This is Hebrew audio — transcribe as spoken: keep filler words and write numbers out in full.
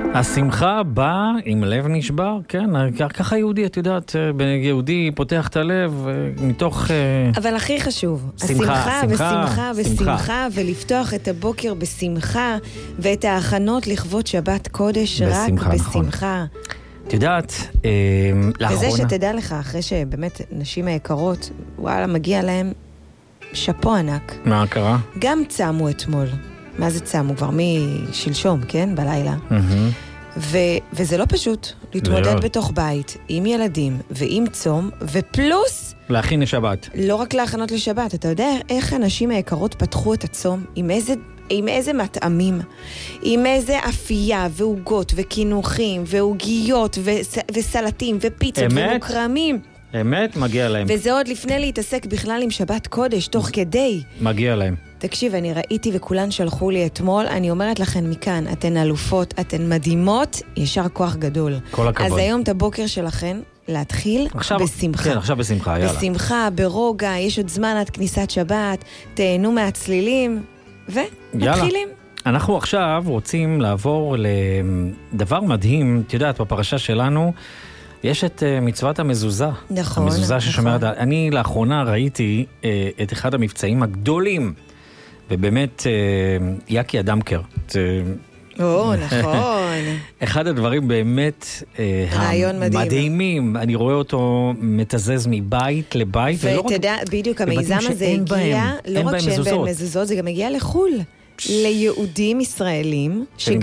השמחה באה עם לב נשבר, כן, ככה יהודי, את יודעת, יהודי פותח את הלב מתוך... אבל הכי חשוב, שמחה, השמחה שמחה, ושמחה ושמחה, ולפתוח את הבוקר בשמחה, ואת ההכנות לכבוד שבת קודש רק בשמחה. את יודעת, לאחרונה... וזה שתדע לך, אחרי שבאמת נשים היקרות, וואלה, מגיע להם שפו ענק. מה קרה? גם צמו אתמול. מה זה צמו? כבר משלשום, כן? בלילה. ו- וזה לא פשוט להתמודד לא. בתוך בית עם ילדים ועם צום, ופלוס... להכין לשבת. לא רק להכנות לשבת. אתה יודע איך הנשים היקרות פתחו את הצום? עם איזה, עם איזה מטעמים? עם איזה אפייה ועוגות וכינוחים ועוגיות וס- וסלטים ופיצות ומוקרמים. אמת, מגיע להם. וזה עוד לפני להתעסק בכלל עם שבת קודש, תוך כדי. מגיע להם. תקשיב, אני ראיתי וכולן שלחו לי אתמול, אני אומרת לכן מכאן, אתן אלופות, אתן מדהימות, ישר כוח גדול. כל הכבוד. אז היום את הבוקר שלכן, להתחיל עכשיו, בשמחה. כן, עכשיו בשמחה, יאללה. בשמחה, ברוגע, יש עוד זמן עד כניסת שבת, תהנו מהצלילים, ומתחילים. אנחנו עכשיו רוצים לעבור לדבר מדהים, את יודעת, בפרשה שלנו, יש את uh, מצוות המזוזה. נכון. המזוזה ששומרת... נכון. אני לאחרונה ראיתי uh, את אחד המבצעים הגדולים, ובאמת uh, יקי אדמקר. או, נכון. אחד הדברים באמת uh, המדהימים. אני רואה אותו מתזז מבית לבית. ותדע, בדיוק המיזם הזה הגיע, לא רק שאין בהם מזוזות, זה גם הגיע לחול. ליהודים ישראלים,